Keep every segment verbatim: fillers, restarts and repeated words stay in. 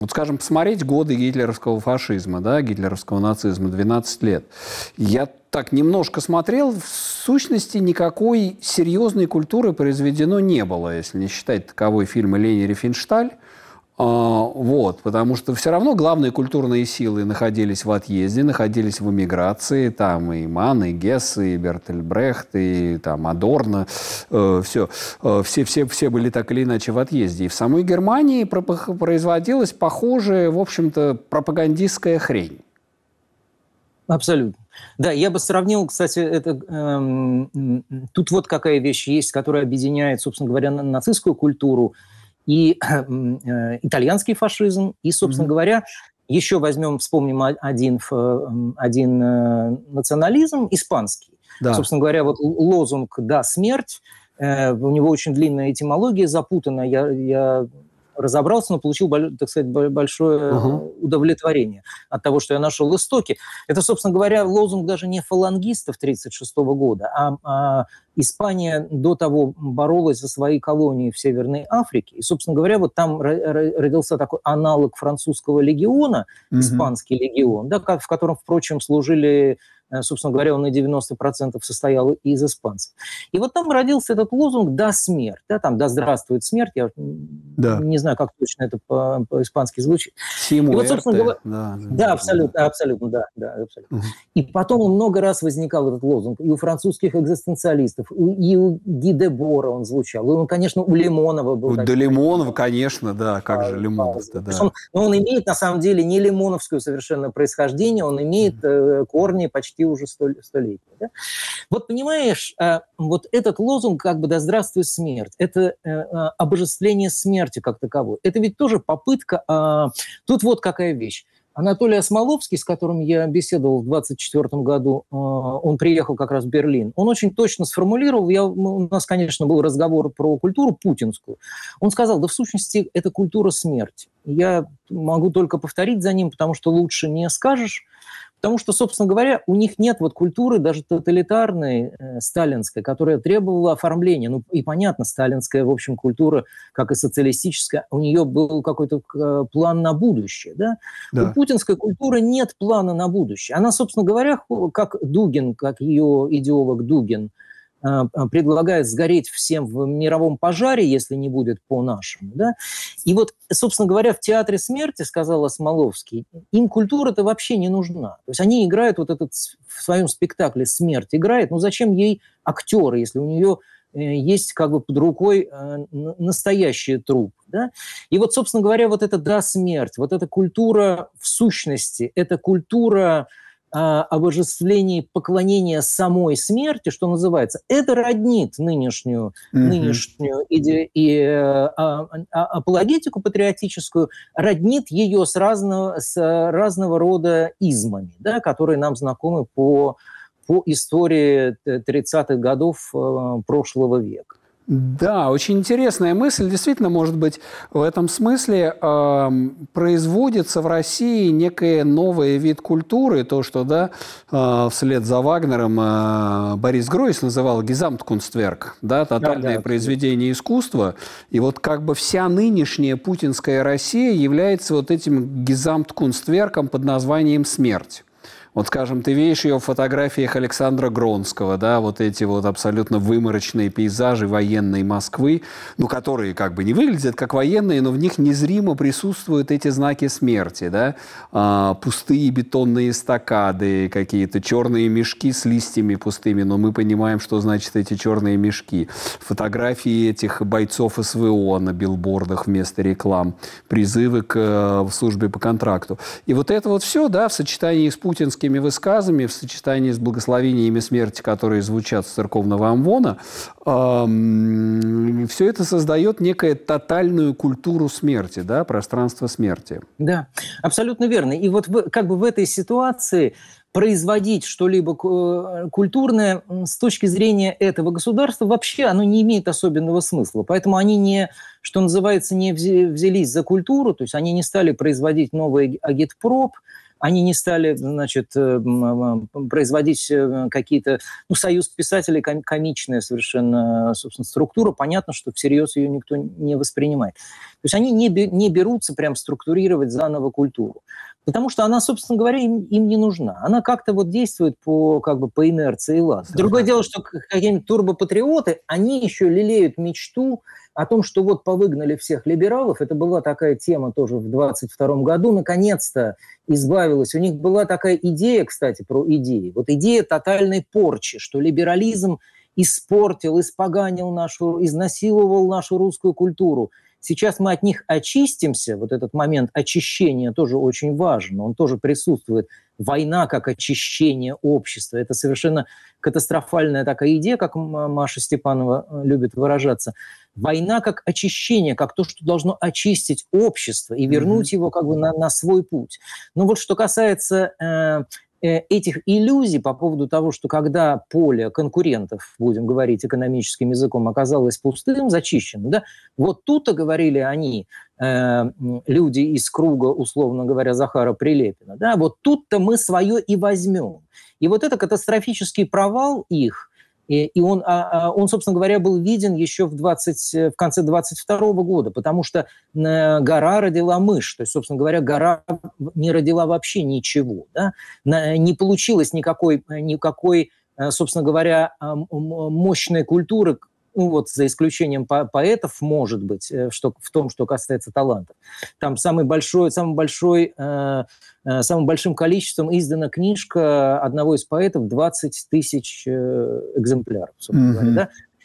Вот, скажем, посмотреть годы гитлеровского фашизма, да, гитлеровского нацизма, двенадцать лет. Я так немножко смотрел, в сущности никакой серьезной культуры произведено не было, если не считать таковой фильма «Лени Рифеншталь». А, вот, потому что все равно главные культурные силы находились в отъезде, находились в эмиграции, там и Манн, и Гесс, и Бертольд Брехт, и там Адорно, э, все, э, все, все, все были так или иначе в отъезде. И в самой Германии производилась похожая, в общем-то, пропагандистская хрень. Абсолютно. Да, я бы сравнил, кстати, это, эм, тут вот какая вещь есть, которая объединяет, собственно говоря, нацистскую культуру и э, итальянский фашизм, и, собственно mm-hmm. говоря, еще возьмем, вспомним один, один э, национализм, испанский. Да. Собственно говоря, вот лозунг «Да, смерть», э, у него очень длинная этимология, запутанная, я, я разобрался, но получил, так сказать, большое uh-huh. удовлетворение от того, что я нашел истоки. Это, собственно говоря, лозунг даже не фалангистов тысяча девятьсот тридцать шестого года, а, а Испания до того боролась за свои колонии в Северной Африке. И, собственно говоря, вот там родился такой аналог французского легиона, uh-huh. испанский легион, да, в котором, впрочем, служили... Собственно говоря, он на девяносто процентов состоял из испанцев. И вот там родился этот лозунг «Да, смерть». Да, там «Да здравствует смерть». Я да. не знаю, как точно это по- по-испански звучит. И вот, собственно говоря... Да, да, абсолютно, абсолютно, да. да абсолютно. Угу. И потом много раз возникал этот лозунг. И у французских экзистенциалистов, и у Ги де Бора он звучал. И он, конечно, у Лимонова был. Да, Лимонова, конечно, да. Как а, же Лимонов-то, да. Он, но он имеет, на самом деле, не лимоновское совершенно происхождение. Он имеет э, корни почти уже столетия. Да? Вот понимаешь, вот этот лозунг как бы «Да здравствует смерть», это обожествление смерти как таковой. Это ведь тоже попытка... Тут вот какая вещь. Анатолий Осмоловский, с которым я беседовал в двадцать четвёртом году, он приехал как раз в Берлин, он очень точно сформулировал, я, у нас, конечно, был разговор про культуру путинскую, он сказал, да в сущности это культура смерти. Я могу только повторить за ним, потому что лучше не скажешь, потому что, собственно говоря, у них нет вот культуры даже тоталитарной, э, сталинской, которая требовала оформления. Ну и понятно, сталинская, в общем, культура, как и социалистическая, у нее был какой-то э, план на будущее. Да? Да. У путинской культуры нет плана на будущее. Она, собственно говоря, как Дугин, как ее идеолог Дугин, предлагает сгореть всем в мировом пожаре, если не будет по-нашему. Да? И вот, собственно говоря, в «Театре смерти», сказал Осмоловский, им культура-то вообще не нужна. То есть они играют вот этот в своем спектакле «Смерть». Играет, ну зачем ей актеры, если у нее есть как бы под рукой настоящий труп. Да? И вот, собственно говоря, вот это «Да, смерть», вот эта культура в сущности, это культура обожествлении, поклонения самой смерти, что называется, это роднит нынешнюю, mm-hmm. нынешнюю иде, и, а, а, апологетику патриотическую, роднит ее с разного, с разного рода измами, да, которые нам знакомы по, по истории тридцатых годов э, прошлого века. Да, очень интересная мысль. Действительно, может быть, в этом смысле э, производится в России некий новый вид культуры, то, что да, э, вслед за Вагнером э, Борис Гройс называл «Гезамткунстверк», да, тотальное да, да, произведение искусства. И вот как бы вся нынешняя путинская Россия является вот этим «Гезамткунстверком» под названием «Смерть». Вот, скажем, ты видишь ее в фотографиях Александра Гронского, да, вот эти вот абсолютно выморочные пейзажи военной Москвы, ну, которые как бы не выглядят как военные, но в них незримо присутствуют эти знаки смерти, да, а, пустые бетонные эстакады, какие-то черные мешки с листьями пустыми, но мы понимаем, что значит эти черные мешки. Фотографии этих бойцов СВО на билбордах вместо реклам, призывы к э, службе по контракту. И вот это вот все, да, в сочетании с путинским высказами, в сочетании с благословениями смерти, которые звучат с церковного амвона, э, все это создает некую тотальную культуру смерти, да, пространство смерти. Да, абсолютно верно. И вот в, как бы в этой ситуации производить что-либо культурное с точки зрения этого государства вообще оно не имеет особенного смысла. Поэтому они не, что называется, не взялись за культуру, то есть они не стали производить новый агитпроп, они не стали, значит, производить какие-то... Ну, союз писателей комичная совершенно, собственно, структура. Понятно, что всерьез ее никто не воспринимает. есть они не, не берутся прям структурировать заново культуру. Потому что она, собственно говоря, им, им не нужна. Она как-то вот действует по, как бы, по инерции, и ладно. Другое дело, что какие-нибудь турбопатриоты, они еще лелеют мечту о том, что вот повыгнали всех либералов. Это была такая тема тоже в двадцать втором году. Наконец-то избавилась. У них была такая идея, кстати, про идеи. Вот идея тотальной порчи, что либерализм испортил, испоганил нашу, изнасиловал нашу русскую культуру. Сейчас мы от них очистимся, вот этот момент очищения тоже очень важен, он тоже присутствует. Война как очищение общества – это совершенно катастрофальная такая идея, как Маша Степанова любит выражаться. Война как очищение, как то, что должно очистить общество и вернуть mm-hmm. его как бы на, на свой путь. Но вот что касается э, этих иллюзий по поводу того, что когда поле конкурентов, будем говорить экономическим языком, оказалось пустым, зачищенным, да, вот тут-то, говорили они, э, люди из круга, условно говоря, Захара Прилепина, да, вот тут-то мы свое и возьмем. И вот это катастрофический провал их, и, и он, а, он, собственно говоря, был виден еще в, двадцать, в конце двадцать второго года, потому что э, гора родила мышь. То есть, собственно говоря, гора не родила вообще ничего. Да? На, не получилось никакой, никакой, собственно говоря, мощной культуры, ну вот за исключением по- поэтов, может быть, что, в том, что касается талантов. Там самый большой, самый большой, э, э, самым большим количеством издана книжка одного из поэтов двадцать тысяч э, экземпляров, собственно mm-hmm. говоря, да?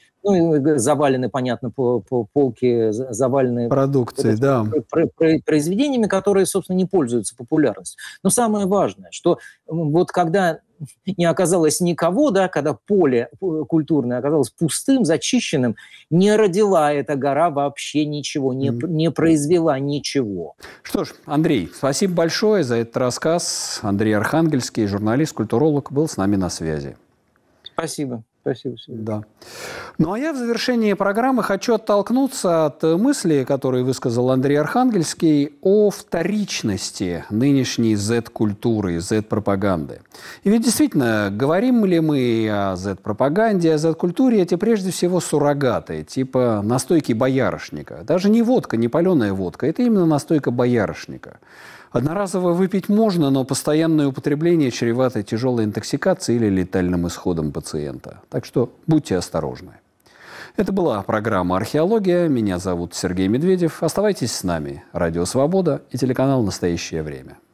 Ну, завалены, понятно, по, по полке, завалены продукцией, вот да. Про, про, произведениями, которые, собственно, не пользуются популярностью. Но самое важное, что вот когда не оказалось никого, да, когда поле культурное оказалось пустым, зачищенным, не родила эта гора вообще ничего, не, mm. не произвела ничего. Что ж, Андрей, спасибо большое за этот рассказ. Андрей Архангельский, журналист, культуролог, был с нами на связи. Спасибо. Спасибо. Да. Ну, а я в завершении программы хочу оттолкнуться от мысли, которую высказал Андрей Архангельский, о вторичности нынешней зет-культуры, зет-пропаганды. И ведь действительно, говорим ли мы о зет-пропаганде, о зет-культуре, эти прежде всего суррогаты, типа настойки боярышника. Даже не водка, не паленая водка, это именно настойка боярышника. Одноразово выпить можно, но постоянное употребление чревато тяжелой интоксикацией или летальным исходом пациента. Так что будьте осторожны. Это была программа «Археология». Меня зовут Сергей Медведев. Оставайтесь с нами. Радио «Свобода» и телеканал «Настоящее время».